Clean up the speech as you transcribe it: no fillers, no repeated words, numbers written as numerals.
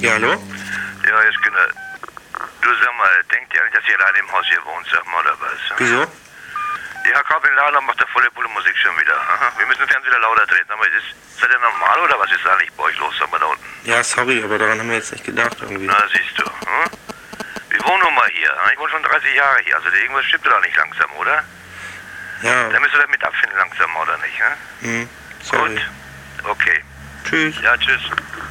Ja, hallo? Ja, jetzt genau. Du sag mal, denkt ihr eigentlich, dass ihr alleine im Haus hier wohnt, sag mal, oder was? Wieso? Ja, kaum den Laden macht der volle Pulle Musik schon wieder. Aha. Wir müssen den Fernseher wieder lauter drehen. Sag mal, ist das denn normal oder was ist eigentlich bei euch los, sag mal, da unten? Ja, sorry, aber daran haben wir jetzt nicht gedacht irgendwie. Na, siehst du. Hm? Wir wohnen nun mal hier. Ich wohne schon 30 Jahre hier. Also irgendwas stimmt da nicht langsam, oder? Ja. Da müsst ihr damit abfinden langsam, oder nicht? Sorry. Gut. Okay. Tschüss. Ja, tschüss.